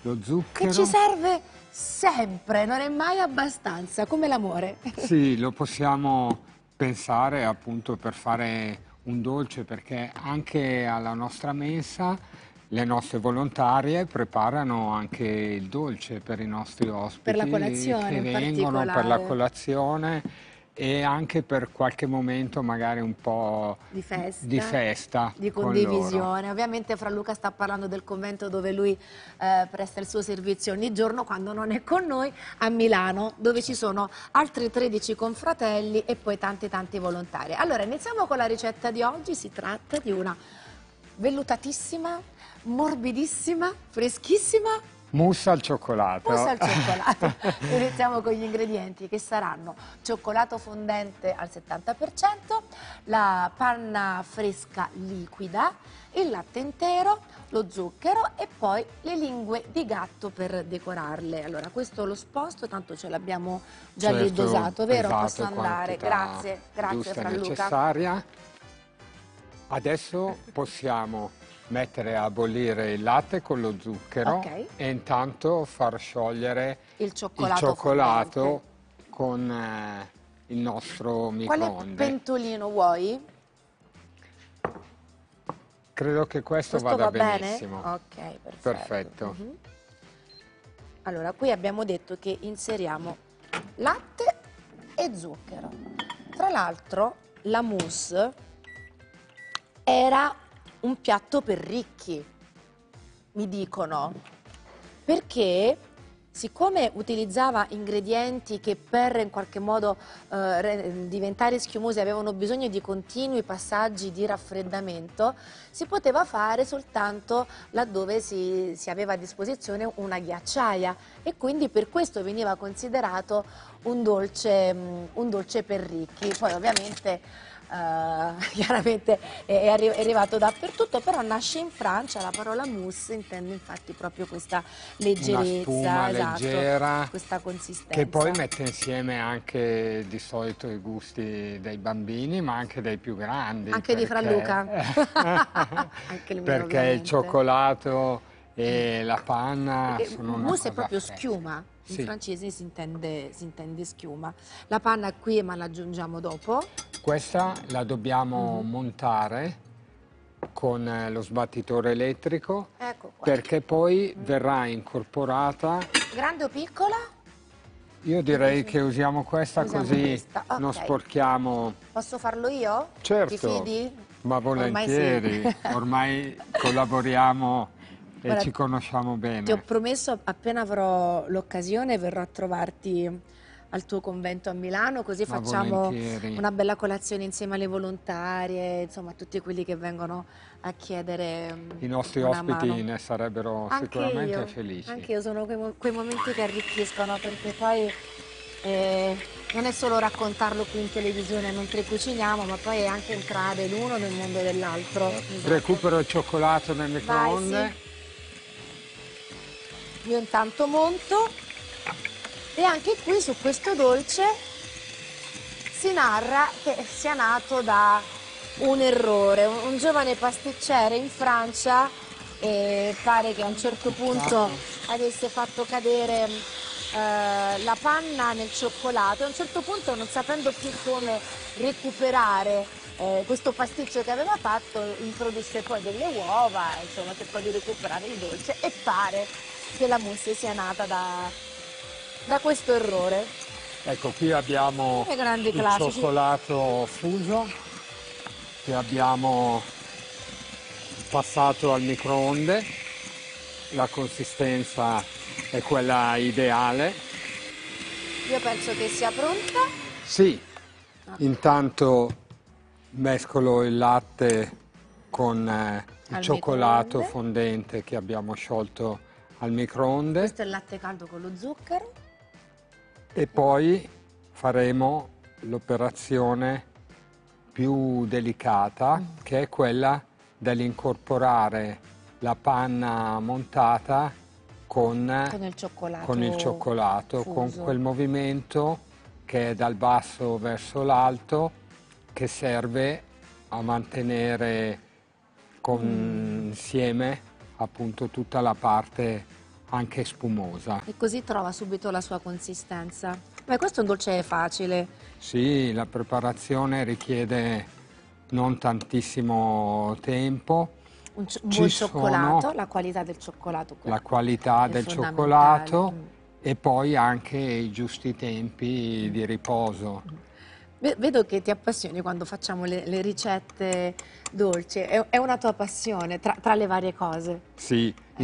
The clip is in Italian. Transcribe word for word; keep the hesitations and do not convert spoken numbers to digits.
lo zucchero. Che ci serve sempre, non è mai abbastanza, come l'amore. Sì, lo possiamo pensare appunto per fare un dolce, perché anche alla nostra mensa le nostre volontarie preparano anche il dolce per i nostri ospiti Per la colazione che in vengono per la particolare. colazione e anche per qualche momento magari un po' Di festa, di, festa di con loro. condivisione. Ovviamente Fra Luca sta parlando del convento dove lui eh, presta il suo servizio ogni giorno quando non è con noi, a Milano, dove ci sono altri tredici confratelli e poi tanti tanti volontari. Allora iniziamo con la ricetta di oggi. Si tratta di una vellutatissima, morbidissima, freschissima Mousse al cioccolato. mousse al cioccolato. Iniziamo con gli ingredienti, che saranno cioccolato fondente al settanta per cento, la panna fresca liquida, il latte intero, lo zucchero e poi le lingue di gatto per decorarle. Allora, questo lo sposto, tanto ce l'abbiamo già Certo, lì dosato, vero? esatto, Posso andare? quantità Grazie, grazie giusta e Fra Luca. necessaria. Adesso possiamo mettere a bollire il latte con lo zucchero Ok. e intanto far sciogliere Il cioccolato, il cioccolato fondente. con eh, il nostro Quale microonde. pentolino vuoi? Credo che questo, Questo vada va benissimo. bene? Ok, perfetto. Perfetto. Mhm. Allora, qui abbiamo detto che inseriamo latte e zucchero. Tra l'altro, la mousse era un piatto per ricchi, mi dicono, perché siccome utilizzava ingredienti che per in qualche modo eh, diventare schiumosi avevano bisogno di continui passaggi di raffreddamento, si poteva fare soltanto laddove si, si aveva a disposizione una ghiacciaia e quindi per questo veniva considerato un dolce, un dolce per ricchi. Poi ovviamente Uh, chiaramente è, è, arri è arrivato dappertutto, però nasce in Francia. La parola mousse intende infatti proprio questa leggerezza, Una spuma esatto, leggera, questa consistenza. che poi mette insieme anche di solito i gusti dei bambini, ma anche dei più grandi. Anche perché... di Fra Luca. Anche il mio, perché ovviamente. il cioccolato e la panna Perché sono una mousse cosa è proprio fresca. schiuma, in Sì. francese si intende, si intende schiuma. La panna qui, ma la aggiungiamo dopo. Questa la dobbiamo Mm-hmm. montare con eh, lo sbattitore elettrico, Ecco qua. perché poi verrà incorporata. Grande o piccola? Io direi che usiamo questa, Usiamo così questa, ok. non sporchiamo. Posso farlo io? Certo, Ti fidi? ma volentieri, Ormai sì. ormai collaboriamo e Guarda, ci conosciamo bene. Ti ho promesso, appena avrò l'occasione, verrò a trovarti al tuo convento a Milano, così Ma facciamo volentieri. una bella colazione insieme alle volontarie, insomma, a tutti quelli che vengono a chiedere I nostri una ospiti mano. ne sarebbero Anche sicuramente io, felici. Anche io sono quei, mo quei momenti che arricchiscono, perché poi eh, non è solo raccontarlo qui in televisione mentre cuciniamo, ma poi è anche entrare l'uno nel mondo dell'altro. Esatto. Recupero il cioccolato nel microonde. Vai, sì. Io intanto monto e anche qui su questo dolce si narra che sia nato da un errore. Un, un giovane pasticcere in Francia e pare che a un certo punto avesse fatto cadere eh, la panna nel cioccolato e a un certo punto, non sapendo più come recuperare eh, questo pasticcio che aveva fatto, introdusse poi delle uova, insomma, cercò di recuperare il dolce e pare che la mousse sia nata da, da questo errore. Ecco, qui abbiamo I grandi il classici. cioccolato fuso che abbiamo passato al microonde. La consistenza è quella ideale. Io penso che sia pronta. Sì, intanto mescolo il latte con eh, il Al cioccolato microonde. fondente che abbiamo sciolto al microonde. Questo è il latte caldo con lo zucchero. E poi faremo l'operazione più delicata, che è quella dell'incorporare la panna montata con, Con il cioccolato, con il cioccolato, fuso. con quel movimento che è dal basso verso l'alto, che serve a mantenere con, mm. insieme appunto tutta la parte anche spumosa. E così trova subito la sua consistenza. Beh, questo è un dolce facile. Sì, la preparazione richiede non tantissimo tempo. Un, c- un Ci buon sono cioccolato, la qualità del cioccolato. la qualità è del fondamentale. cioccolato Mm. e poi anche i giusti tempi di riposo. Ve- Vedo che ti appassioni quando facciamo le, le ricette dolci, è, è una tua passione tra, tra le varie cose. Sì,